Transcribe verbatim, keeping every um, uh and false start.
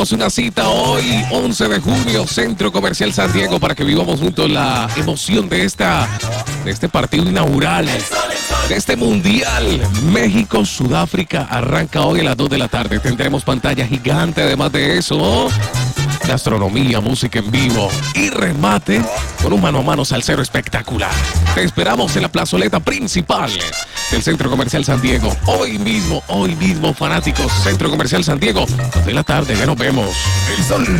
Una cita hoy, once de junio, Centro Comercial San Diego, para que vivamos juntos la emoción de esta de este partido inaugural, de este Mundial. México-Sudáfrica arranca hoy a las dos de la tarde. Tendremos pantalla gigante, además de eso, gastronomía, música en vivo y remate con un mano a mano salsero espectacular. Te esperamos en la plazoleta principal del Centro Comercial San Diego. Hoy mismo, hoy mismo, fanáticos, Centro Comercial San Diego, dos de la tarde, ya nos vemos. El sol